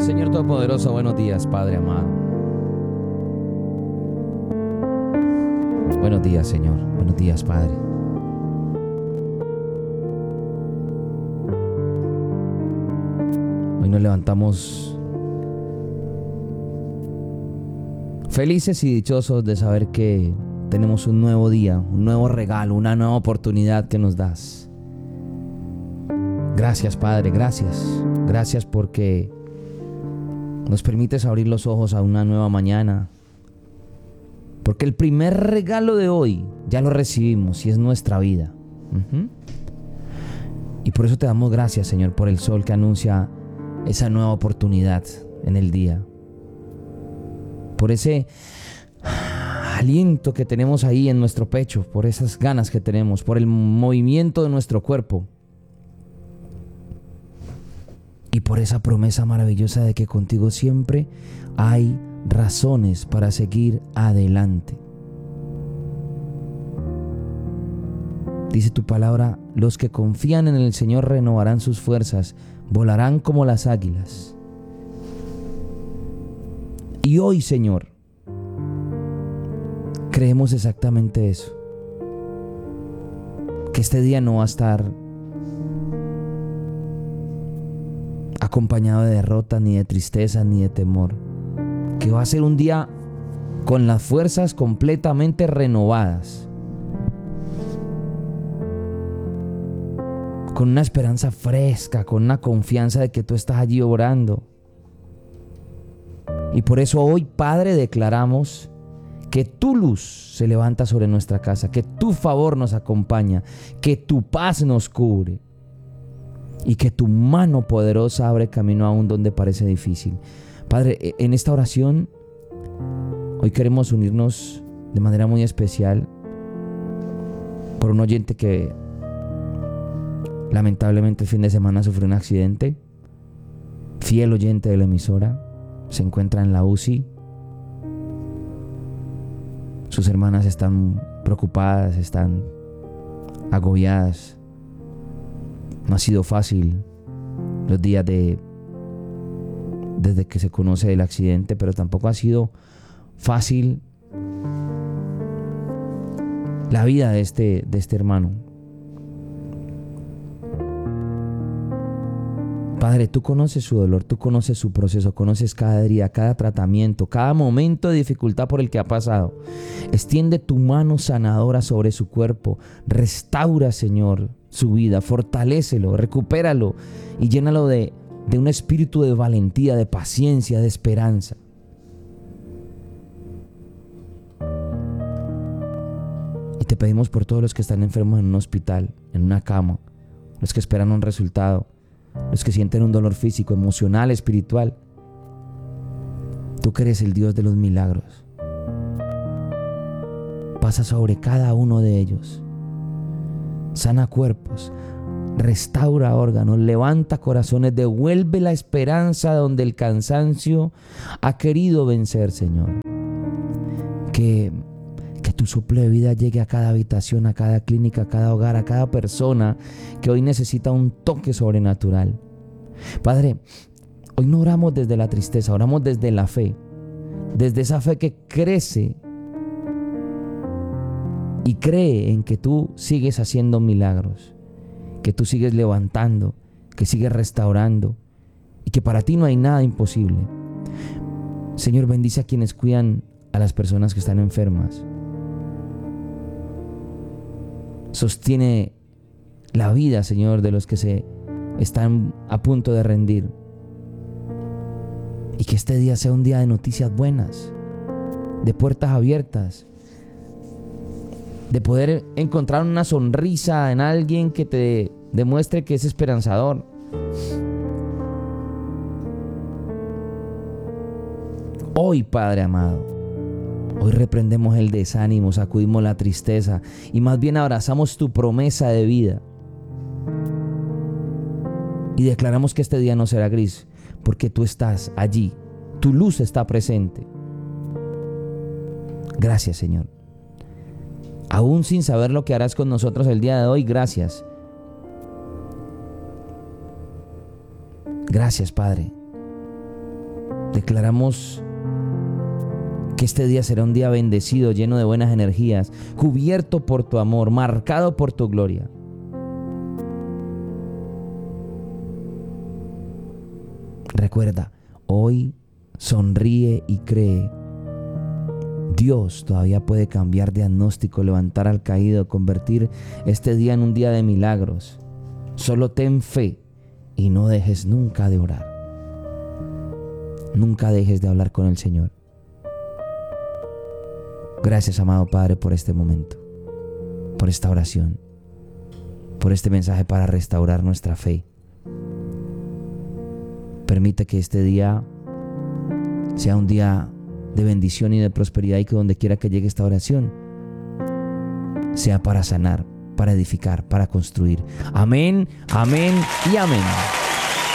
Señor Todopoderoso, buenos días, Padre amado. Buenos días, Señor. Buenos días, Padre. Hoy nos levantamos felices y dichosos de saber que tenemos un nuevo día, un nuevo regalo, una nueva oportunidad que nos das. Gracias, Padre, gracias. Gracias porque nos permites abrir los ojos a una nueva mañana. Porque el primer regalo de hoy ya lo recibimos y es nuestra vida. Y por eso te damos gracias, Señor, por el sol que anuncia esa nueva oportunidad en el día. Por ese aliento que tenemos ahí en nuestro pecho, por esas ganas que tenemos, por el movimiento de nuestro cuerpo. Y por esa promesa maravillosa de que contigo siempre hay razones para seguir adelante. Dice tu palabra: los que confían en el Señor renovarán sus fuerzas, volarán como las águilas. Y hoy, Señor, creemos exactamente eso. Que este día no va a estar acompañado de derrota, ni de tristeza, ni de temor. Que va a ser un día con las fuerzas completamente renovadas, con una esperanza fresca, con una confianza de que tú estás allí obrando. Y por eso hoy, Padre, declaramos que tu luz se levanta sobre nuestra casa, que tu favor nos acompaña, que tu paz nos cubre y que tu mano poderosa abre camino aún donde parece difícil. Padre, en esta oración hoy queremos unirnos de manera muy especial por un oyente que lamentablemente el fin de semana sufrió un accidente. Fiel oyente de la emisora, se encuentra en la UCI. Sus hermanas están preocupadas, están agobiadas. No ha sido fácil los días desde que se conoce del accidente, pero tampoco ha sido fácil la vida de este hermano. Padre, tú conoces su dolor, tú conoces su proceso, conoces cada herida, cada tratamiento, cada momento de dificultad por el que ha pasado. Extiende tu mano sanadora sobre su cuerpo. Restaura, Señor, su vida. Fortalécelo, recupéralo y llénalo de un espíritu de valentía, de paciencia, de esperanza. Y te pedimos por todos los que están enfermos en un hospital, en una cama, los que esperan un resultado, los que sienten un dolor físico, emocional, espiritual. Tú que eres el Dios de los milagros, pasa sobre cada uno de ellos. Sana cuerpos, restaura órganos, levanta corazones, devuelve la esperanza donde el cansancio ha querido vencer, Señor. Que tu soplo de vida llegue a cada habitación, a cada clínica, a cada hogar, a cada persona que hoy necesita un toque sobrenatural. Padre, hoy no oramos desde la tristeza, oramos desde la fe, desde esa fe que crece y cree en que tú sigues haciendo milagros, que tú sigues levantando, que sigues restaurando y que para ti no hay nada imposible. Señor, bendice a quienes cuidan a las personas que están enfermas. Sostiene la vida, Señor, de los que se están a punto de rendir. Y que este día sea un día de noticias buenas, de puertas abiertas, de poder encontrar una sonrisa en alguien que te demuestre que es esperanzador. Hoy, Padre amado, hoy reprendemos el desánimo, sacudimos la tristeza y más bien abrazamos tu promesa de vida. Y declaramos que este día no será gris, porque tú estás allí, tu luz está presente. Gracias, Señor. Aún sin saber lo que harás con nosotros el día de hoy, gracias. Gracias, Padre. Declaramos que este día será un día bendecido, lleno de buenas energías, cubierto por tu amor, marcado por tu gloria. Recuerda, hoy sonríe y cree. Dios todavía puede cambiar diagnóstico, levantar al caído, convertir este día en un día de milagros. Solo ten fe y no dejes nunca de orar. Nunca dejes de hablar con el Señor. Gracias, amado Padre, por este momento, por esta oración, por este mensaje para restaurar nuestra fe. Permite que este día sea un día de bendición y de prosperidad, y que donde quiera que llegue esta oración sea para sanar, para edificar, para construir. Amén, amén y amén.